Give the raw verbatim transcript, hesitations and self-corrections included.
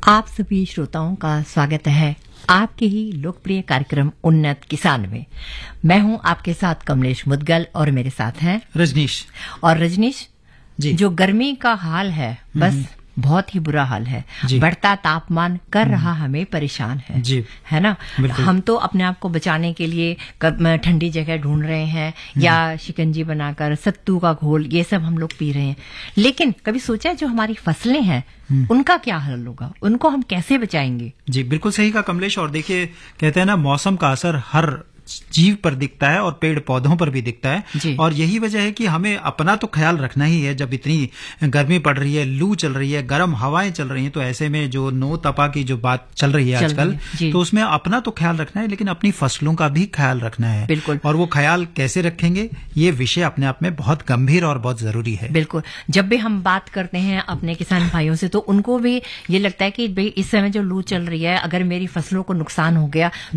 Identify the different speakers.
Speaker 1: आप सभी श्रोताओं का स्वागत है आपके ही लोकप्रिय कार्यक्रम उन्नत किसान में। मैं हूं आपके साथ कमलेश मुदगल और मेरे साथ हैं
Speaker 2: रजनीश।
Speaker 1: और रजनीश
Speaker 2: जी।
Speaker 1: जो गर्मी का हाल है बस बहुत ही बुरा हाल है। बढ़ता तापमान कर रहा हमें परेशान है
Speaker 2: जी।
Speaker 1: है ना। हम तो अपने आप को बचाने के लिए ठंडी जगह ढूंढ रहे हैं या शिकंजी बनाकर सत्तू का घोल ये सब हम लोग पी रहे हैं, लेकिन कभी सोचा है जो हमारी फसलें हैं उनका क्या हाल होगा, उनको हम कैसे बचाएंगे?
Speaker 2: जी बिल्कुल सही कहा कमलेश। और देखिए कहते हैं ना, मौसम का असर हर जीव पर दिखता है और पेड़ पौधों पर भी दिखता है, और यही वजह है कि हमें अपना तो ख्याल रखना ही है। जब इतनी गर्मी पड़ रही है, लू चल रही है, गर्म हवाएं चल रही हैं, तो ऐसे में जो नो तपा की जो बात चल रही है आजकल, तो उसमें अपना तो ख्याल रखना है, लेकिन अपनी फसलों का भी ख्याल रखना है।
Speaker 1: बिल्कुल। और
Speaker 2: वो ख्याल कैसे रखेंगे, ये विषय अपने आप में बहुत गंभीर और बहुत जरूरी है।
Speaker 1: बिल्कुल। जब भी हम बात करते हैं अपने किसान भाइयों से तो उनको भी ये लगता है कि भाई इस समय जो लू चल रही है, अगर मेरी फसलों को नुकसान हो गया